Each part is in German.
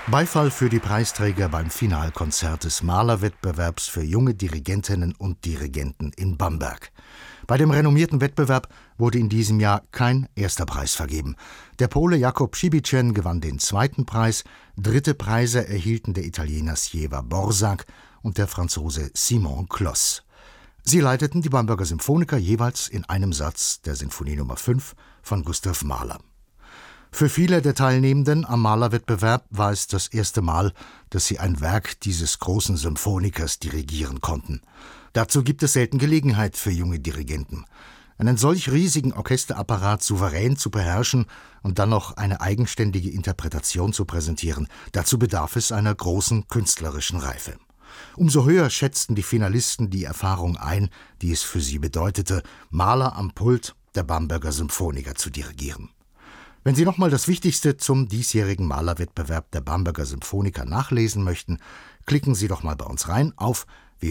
Beifall für die Preisträger beim Finalkonzert des Malerwettbewerbs für junge Dirigentinnen und Dirigenten in Bamberg. Bei dem renommierten Wettbewerb wurde in diesem Jahr kein erster Preis vergeben. Der Pole Jakub Cibicen gewann den zweiten Preis, dritte Preise erhielten der Italiener Siewa Borsak und der Franzose Simon Kloss. Sie leiteten die Bamberger Symphoniker jeweils in einem Satz der Sinfonie Nummer 5 von Gustav Mahler. Für viele der Teilnehmenden am Malerwettbewerb war es das erste Mal, dass sie ein Werk dieses großen Symphonikers dirigieren konnten. Dazu gibt es selten Gelegenheit für junge Dirigenten. Einen solch riesigen Orchesterapparat souverän zu beherrschen und dann noch eine eigenständige Interpretation zu präsentieren, dazu bedarf es einer großen künstlerischen Reife. Umso höher schätzten die Finalisten die Erfahrung ein, die es für sie bedeutete, Mahler am Pult der Bamberger Symphoniker zu dirigieren. Wenn Sie nochmal das Wichtigste zum diesjährigen Malerwettbewerb der Bamberger Symphoniker nachlesen möchten, klicken Sie doch mal bei uns rein auf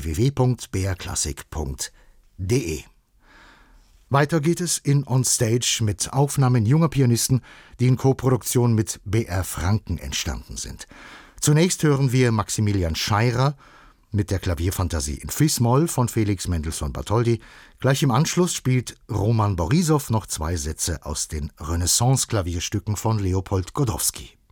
www.brklassik.de. Weiter geht es in On Stage mit Aufnahmen junger Pianisten, die in Koproduktion mit BR Franken entstanden sind. Zunächst hören wir Maximilian Scheirer mit der Klavierfantasie in Fis-Moll von Felix Mendelssohn Bartholdy. Gleich im Anschluss spielt Roman Borissow noch 2 Sätze aus den Renaissance-Klavierstücken von Leopold Godowsky.